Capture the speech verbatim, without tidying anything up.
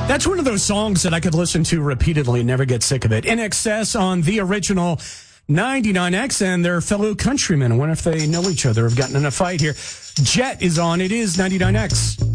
That's one of those songs that I could listen to repeatedly and never get sick of it. In Excess on the original ninety-nine X and their fellow countrymen. I wonder if they know each other, have gotten in a fight here. Jet is on. It is ninety-nine X.